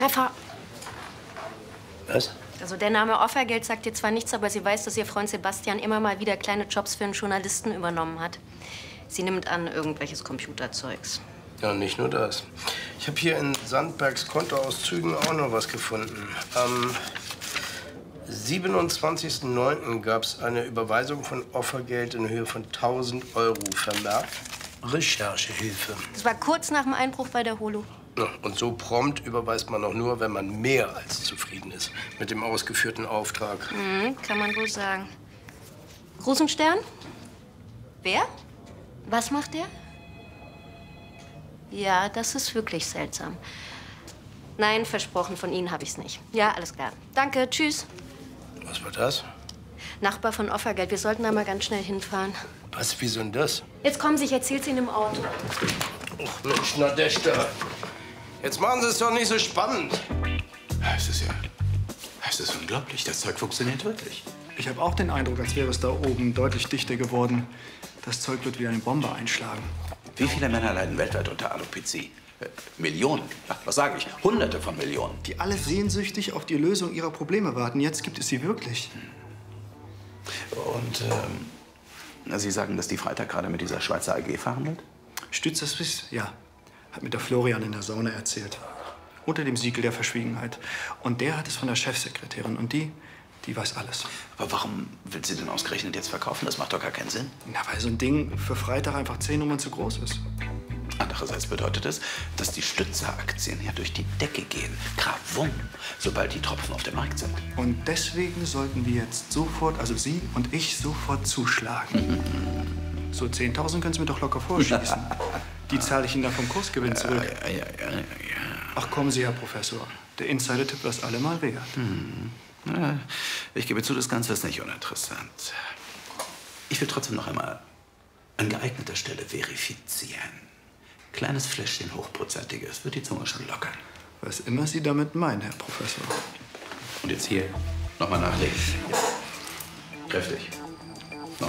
Herr Fahr... Was? Also der Name Offergeld sagt ihr zwar nichts, aber sie weiß, dass ihr Freund Sebastian immer mal wieder kleine Jobs für einen Journalisten übernommen hat. Sie nimmt an irgendwelches Computerzeugs. Ja, und nicht nur das. Ich habe hier in Sandbergs Kontoauszügen auch noch was gefunden. Am 27.09. gab es eine Überweisung von Offergeld in Höhe von 1.000 € Vermerk Recherchehilfe. Das war kurz nach dem Einbruch bei der Holo. Ja, und so prompt überweist man auch nur, wenn man mehr als zufrieden ist mit dem ausgeführten Auftrag. Kann man wohl sagen. Rosenstern? Wer? Was macht der? Ja, das ist wirklich seltsam. Nein, versprochen, von Ihnen habe ich's nicht. Ja, alles klar. Danke, tschüss. Was war das? Nachbar von Offergeld, wir sollten da mal ganz schnell hinfahren. Was, wieso denn das? Jetzt kommen Sie, ich erzähl's Ihnen im Auto. Ach Mensch, Nadeshda. Jetzt machen Sie es doch nicht so spannend. Es ist unglaublich. Das Zeug funktioniert wirklich. Ich habe auch den Eindruck, als wäre es da oben deutlich dichter geworden. Das Zeug wird wie eine Bombe einschlagen. Wie viele Männer leiden weltweit unter Alopecia? Millionen. Ach, was sage ich? Hunderte von Millionen. Die alle sehnsüchtig auf die Lösung ihrer Probleme warten. Jetzt gibt es sie wirklich. Und Sie sagen, dass die Freitag gerade mit dieser Schweizer AG verhandelt? Stützer Swiss, ja. Hat mit der Florian in der Sauna erzählt. Unter dem Siegel der Verschwiegenheit. Und der hat es von der Chefsekretärin. Und die weiß alles. Aber warum will sie denn ausgerechnet jetzt verkaufen? Das macht doch gar keinen Sinn. Na, weil so ein Ding für Freitag einfach 10 Nummern zu groß ist. Andererseits bedeutet es, dass die Stützer-Aktien ja durch die Decke gehen. Krawum, sobald die Tropfen auf dem Markt sind. Und deswegen sollten wir jetzt sofort, also Sie und ich, sofort zuschlagen. So 10.000 können Sie mir doch locker vorschießen. Die zahle ich Ihnen dann vom Kursgewinn zurück. Ja. Ach, kommen Sie, Herr Professor. Der Insider-Tipp war es allemal wert. Ja, ich gebe zu, das Ganze ist nicht uninteressant. Ich will trotzdem noch einmal an geeigneter Stelle verifizieren. Kleines Fläschchen Hochprozentiges wird die Zunge schon lockern. Was immer Sie damit meinen, Herr Professor. Und jetzt hier nochmal nachlegen. Kräftig.